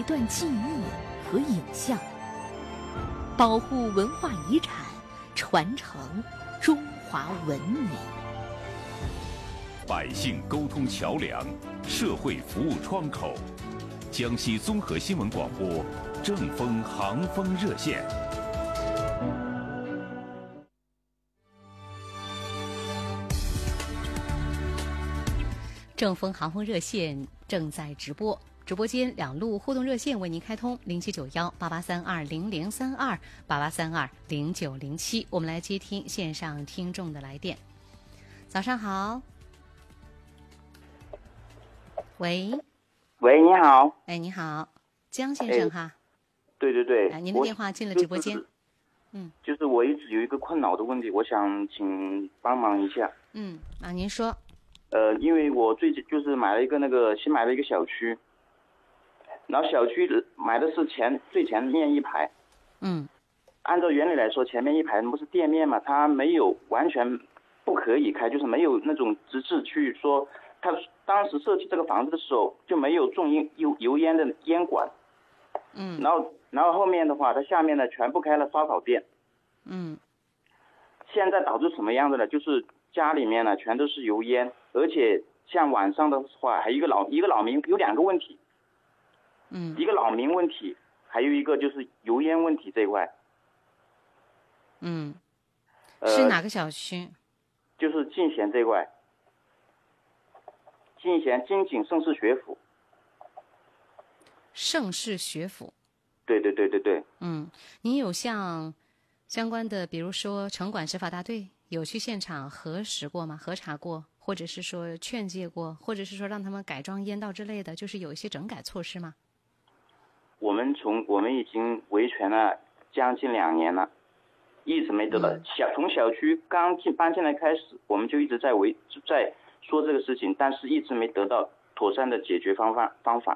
一段记忆和影像，保护文化遗产，传承中华文明。 百姓沟通桥梁，社会服务窗口。江西综合新闻广播正风航风热线。 正风航风热线正在直播，直播间两路互动热线为您开通：07918832003288320907。我们来接听线上听众的来电。早上好。喂， 你好。 哎，你好，江先生哈。 对对对。 您的电话进了直播间。 就是我一直有一个困扰的问题，我想请帮忙一下。 您说。 因为我最近就是买了一个新买了一个小区，然后小区买的是最前面一排。按照原理来说，前面一排不是店面嘛，它没有完全不可以开，就是没有那种资质去说。他当时设计这个房子的时候就没有种油烟的烟管，然后后面的话，它下面呢全部开了烧烤店，现在导致什么样的呢？就是家里面呢全都是油烟，而且像晚上的话，还有一个扰民，有两个问题，一个扰民问题，还有一个就是油烟问题这一块， 是哪个小区？ 就是进贤这一块。进贤金井盛世学府。 盛世学府。 对对对对对。 您有向相关的，比如说城管执法大队有去现场核实过吗？核查过，或者是说劝诫过，或者是说让他们改装烟道之类的，就是有一些整改措施吗？ 我们已经维权了将近2年了，一直没得到。从小区刚搬进来开始，我们就一直在说这个事情，但是一直没得到妥善的解决方法。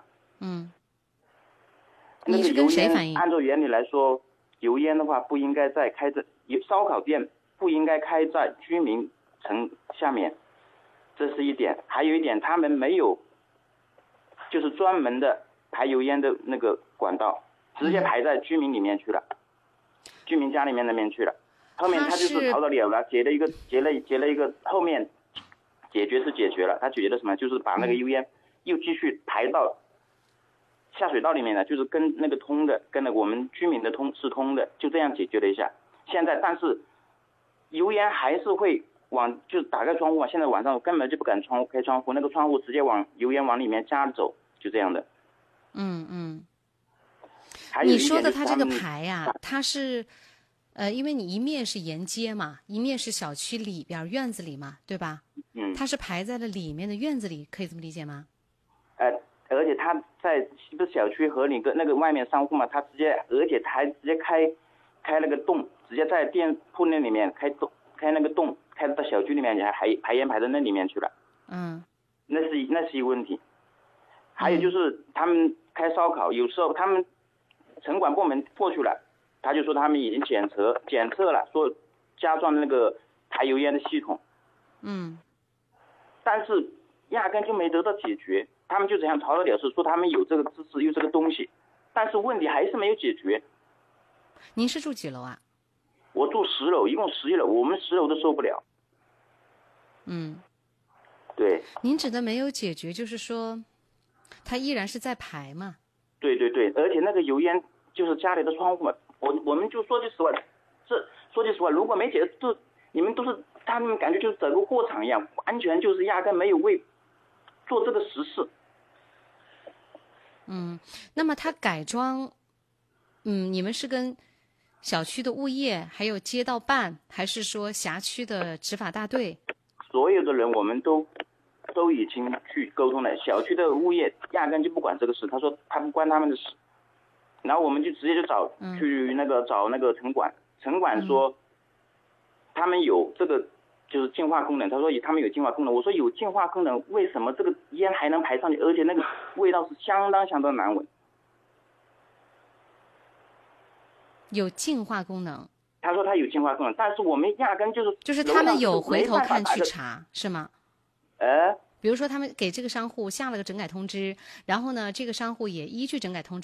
你是跟谁反映？ 按照原理来说，油烟的话不应该再开在烧烤店，不应该开在居民层下面，这是一点。还有一点，他们没有就是专门的排油烟的那个管道，直接排在居民里面去了，居民家里面那边去了。后面他就是逃得了了，结了一个后面。解决了，他解决的什么？就是把那个油烟又继续排到下水道里面了，就是跟那个通的，跟那我们居民的是通的，就这样解决了一下。现在但是油烟还是会就是打开窗户嘛，现在晚上根本就不敢开窗户，那个窗户直接油烟往里面夹走，就这样的。 你说的他这个排呀，他是因为你一面是沿街嘛，一面是小区里边院子里嘛，对吧？它是排在了里面的院子里，可以这么理解吗？ 而且他在不是小区和那个外面商户嘛，而且他还直接开那个洞，直接在店铺那里面开那个洞，开到小区里面，还排烟排到那里面去了。那是一个问题。还有就是他们开烧烤，有时候他们城管部门过去了，他就说他们已经检测了，说加装那个排油烟的系统。但是压根就没得到解决，他们就这样逃得了事，说他们有这个知识有这个东西，但是问题还是没有解决。 您是住几楼啊？ 我住10楼，一共11楼，我们10楼都受不了。对。 您指的没有解决，就是说它依然是在排嘛？ 对对对，而且那个油烟就是家里的窗户嘛，我们就说句实话，如果没解决，你们都是他们感觉就是整个货场一样，完全就是压根没有为做这个实事。 那么他改装，你们是跟小区的物业还有街道办，还是说辖区的执法大队？ 所有的人我们都已经去沟通了，小区的物业压根就不管这个事，他说他不关他们的事，然后我们就直接就找那个城管说他们有这个就是净化功能，他说他们有净化功能，我说有净化功能，为什么这个烟还能排上去，而且那个味道是相当难闻。 有净化功能， 他说他有净化功能，但是我们压根就是他们有回头看去查是吗？比如说他们给这个商户下了个整改通知，然后呢这个商户也依据整改通知